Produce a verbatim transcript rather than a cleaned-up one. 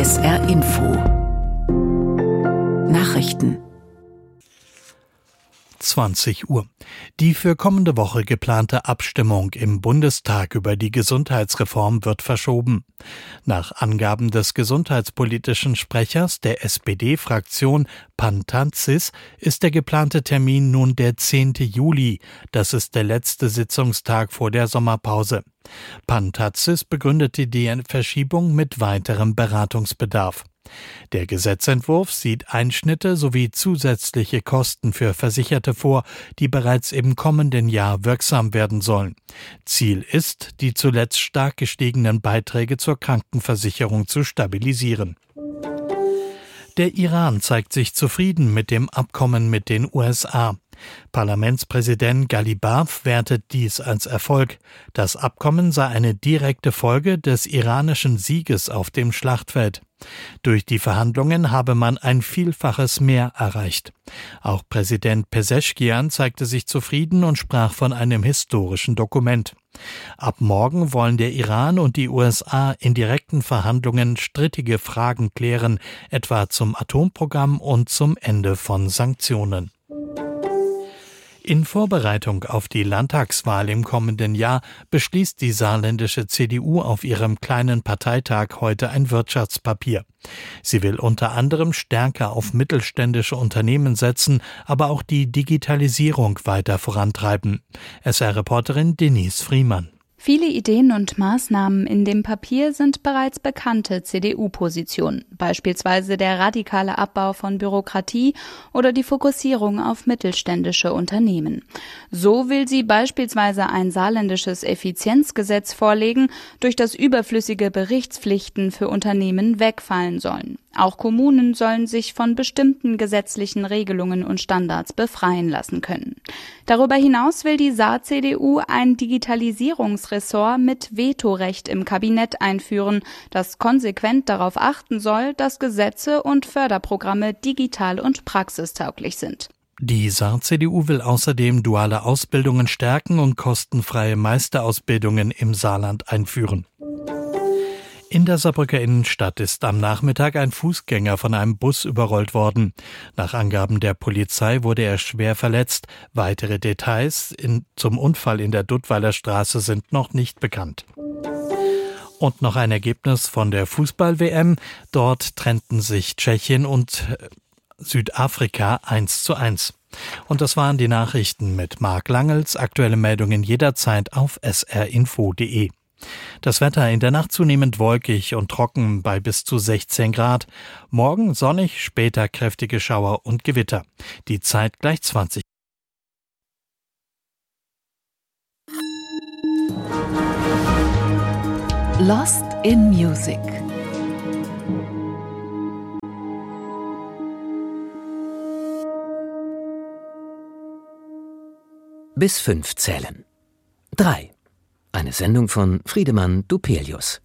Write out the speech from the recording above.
S R Info Nachrichten zwanzig Uhr. Die für kommende Woche geplante Abstimmung im Bundestag über die Gesundheitsreform wird verschoben. Nach Angaben des gesundheitspolitischen Sprechers der S P D-Fraktion Pantatzis ist der geplante Termin nun der zehnte Juli. Das ist der letzte Sitzungstag vor der Sommerpause. Pantatzis begründete die Verschiebung mit weiterem Beratungsbedarf. Der Gesetzentwurf sieht Einschnitte sowie zusätzliche Kosten für Versicherte vor, die bereits im kommenden Jahr wirksam werden sollen. Ziel ist, die zuletzt stark gestiegenen Beiträge zur Krankenversicherung zu stabilisieren. Der Iran zeigt sich zufrieden mit dem Abkommen mit den U S A. Parlamentspräsident Ghalibaf wertet dies als Erfolg. Das Abkommen sei eine direkte Folge des iranischen Sieges auf dem Schlachtfeld. Durch die Verhandlungen habe man ein Vielfaches mehr erreicht. Auch Präsident Pezeschkian zeigte sich zufrieden und sprach von einem historischen Dokument. Ab morgen wollen der Iran und die U S A in direkten Verhandlungen strittige Fragen klären, etwa zum Atomprogramm und zum Ende von Sanktionen. In Vorbereitung auf die Landtagswahl im kommenden Jahr beschließt die saarländische C D U auf ihrem kleinen Parteitag heute ein Wirtschaftspapier. Sie will unter anderem stärker auf mittelständische Unternehmen setzen, aber auch die Digitalisierung weiter vorantreiben. S R-Reporterin Denise Friemann. Viele Ideen und Maßnahmen in dem Papier sind bereits bekannte C D U-Positionen, beispielsweise der radikale Abbau von Bürokratie oder die Fokussierung auf mittelständische Unternehmen. So will sie beispielsweise ein saarländisches Effizienzgesetz vorlegen, durch das überflüssige Berichtspflichten für Unternehmen wegfallen sollen. Auch Kommunen sollen sich von bestimmten gesetzlichen Regelungen und Standards befreien lassen können. Darüber hinaus will die Saar-C D U ein Digitalisierungsressort mit Vetorecht im Kabinett einführen, das konsequent darauf achten soll, dass Gesetze und Förderprogramme digital und praxistauglich sind. Die Saar-C D U will außerdem duale Ausbildungen stärken und kostenfreie Meisterausbildungen im Saarland einführen. In der Saarbrücker Innenstadt ist am Nachmittag ein Fußgänger von einem Bus überrollt worden. Nach Angaben der Polizei wurde er schwer verletzt. Weitere Details in, zum Unfall in der Duttweiler Straße sind noch nicht bekannt. Und noch ein Ergebnis von der Fußball-W M. Dort trennten sich Tschechien und Südafrika eins zu eins. Und das waren die Nachrichten mit Marc Langels. Aktuelle Meldungen jederzeit auf s r info punkt d e. Das Wetter in der Nacht zunehmend wolkig und trocken bei bis zu sechzehn Grad. Morgen sonnig, später kräftige Schauer und Gewitter. Die Zeit gleich zwanzig. Lost in Music. Bis fünf zählen. Drei. Eine Sendung von Friedemann Dupelius.